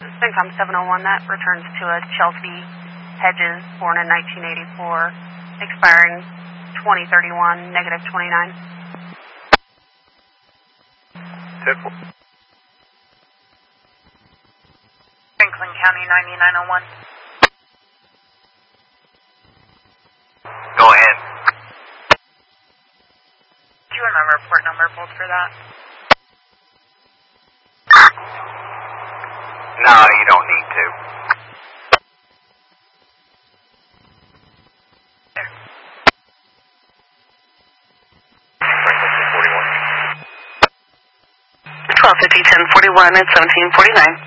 CENTCOM 701, that returns to a Chelsea Hedges, born in 1984, expiring 2031, negative 29. Franklin County 9901. Go ahead. Do you remember port number pulled for that? No, you don't need to. There. Franklin 1041. 1250, 1041 at 1749.